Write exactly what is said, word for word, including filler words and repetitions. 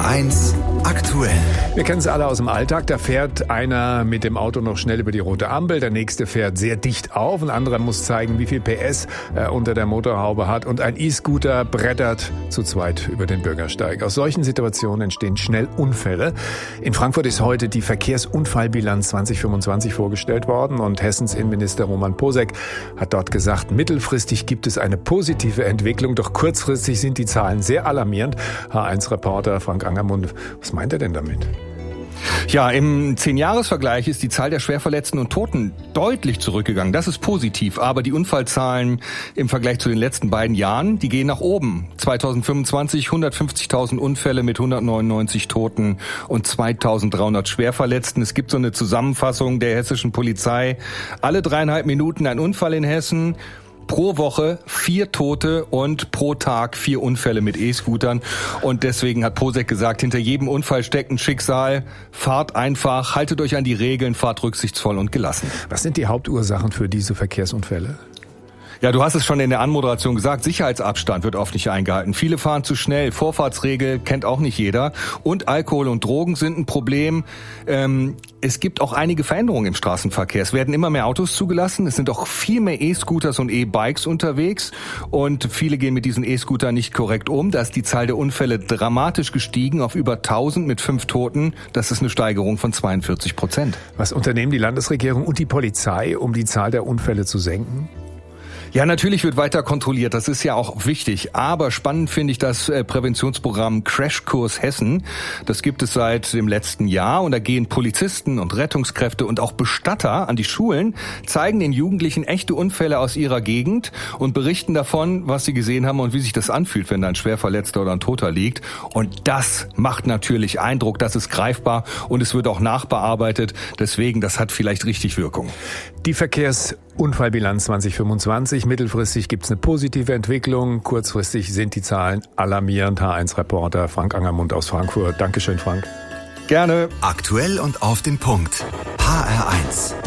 R eins aktuell. Wir kennen es alle aus dem Alltag. Da fährt einer mit dem Auto noch schnell über die rote Ampel. Der nächste fährt sehr dicht auf. Ein anderer muss zeigen, wie viel P S er unter der Motorhaube hat. Und ein E-Scooter brettert zu zweit über den Bürgersteig. Aus solchen Situationen entstehen schnell Unfälle. In Frankfurt ist heute die Verkehrsunfallbilanz zwanzig fünfundzwanzig vorgestellt worden. Und Hessens Innenminister Roman Posek hat dort gesagt, mittelfristig gibt es eine positive Entwicklung. Doch kurzfristig sind die Zahlen sehr alarmierend. H eins Reporter Frank Angermund, was meint er denn damit? Ja, im Zehn-Jahres-Vergleich ist die Zahl der Schwerverletzten und Toten deutlich zurückgegangen. Das ist positiv. Aber die Unfallzahlen im Vergleich zu den letzten beiden Jahren, die gehen nach oben. zwanzig fünfundzwanzig hundertfünfzigtausend Unfälle mit hundertneunundneunzig Toten und zweitausenddreihundert Schwerverletzten. Es gibt so eine Zusammenfassung der hessischen Polizei. Alle dreieinhalb Minuten ein Unfall in Hessen. Pro Woche vier Tote und pro Tag vier Unfälle mit E-Scootern. Und deswegen hat Posek gesagt, hinter jedem Unfall steckt ein Schicksal. Fahrt einfach, haltet euch an die Regeln, fahrt rücksichtsvoll und gelassen. Was sind die Hauptursachen für diese Verkehrsunfälle? Ja, du hast es schon in der Anmoderation gesagt, Sicherheitsabstand wird oft nicht eingehalten. Viele fahren zu schnell, Vorfahrtsregel kennt auch nicht jeder. Und Alkohol und Drogen sind ein Problem. Ähm, es gibt auch einige Veränderungen im Straßenverkehr. Es werden immer mehr Autos zugelassen. Es sind auch viel mehr E-Scooters und E-Bikes unterwegs. Und viele gehen mit diesen E-Scootern nicht korrekt um. Da ist die Zahl der Unfälle dramatisch gestiegen auf über tausend mit fünf Toten. Das ist eine Steigerung von zweiundvierzig Prozent. Was unternehmen die Landesregierung und die Polizei, um die Zahl der Unfälle zu senken? Ja, natürlich wird weiter kontrolliert, das ist ja auch wichtig. Aber spannend finde ich das Präventionsprogramm Crashkurs Hessen. Das gibt es seit dem letzten Jahr und da gehen Polizisten und Rettungskräfte und auch Bestatter an die Schulen, zeigen den Jugendlichen echte Unfälle aus ihrer Gegend und berichten davon, was sie gesehen haben und wie sich das anfühlt, wenn da ein Schwerverletzter oder ein Toter liegt. Und das macht natürlich Eindruck, das ist greifbar und es wird auch nachbearbeitet. Deswegen, das hat vielleicht richtig Wirkung. Die Verkehrsunfallbilanz zwanzig fünfundzwanzig. Mittelfristig gibt es eine positive Entwicklung. Kurzfristig sind die Zahlen alarmierend. H eins Reporter Frank Angermund aus Frankfurt. Dankeschön, Frank. Gerne. Aktuell und auf den Punkt. H R eins.